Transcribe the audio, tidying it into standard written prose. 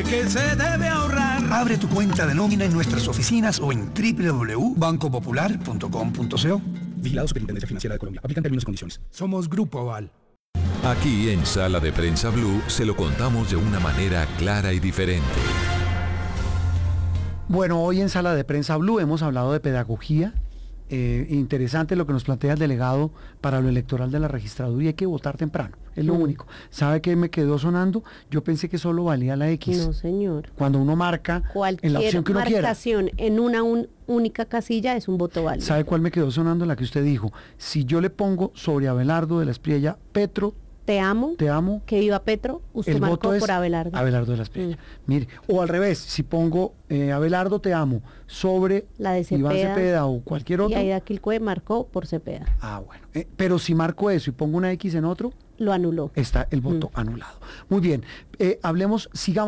que se debe ahorrar. Abre tu cuenta de nómina en nuestras oficinas o en www.bancopopular.com.co. Vigilado Superintendencia Financiera de Colombia. Aplican términos y condiciones. Somos Grupo Aval. Aquí en Sala de Prensa Blue se lo contamos de una manera clara y diferente. Bueno, hoy en Sala de Prensa Blue hemos hablado de pedagogía. Interesante lo que nos plantea el delegado para lo electoral de la registraduría. Hay que votar temprano, es lo único. ¿Sabe qué me quedó sonando? Yo pensé que solo valía la X. No, señor. Cuando uno marca en la opción que uno quiera. Cualquier marcación en una única casilla es un voto válido. ¿Sabe cuál me quedó sonando? La que usted dijo. Si yo le pongo sobre Abelardo de la Espriella, Petro, te amo, que viva Petro, usted el marcó voto es por Abelardo. Abelardo de la Espriella. Mire, o al revés, si pongo Abelardo te amo sobre la de Cepeda, Iván Cepeda o cualquier otro. Y Aida Quilcue marcó por Cepeda. Ah, bueno. Pero si marco eso y pongo una X en otro, lo anuló. Está el voto anulado. Muy bien, sigamos.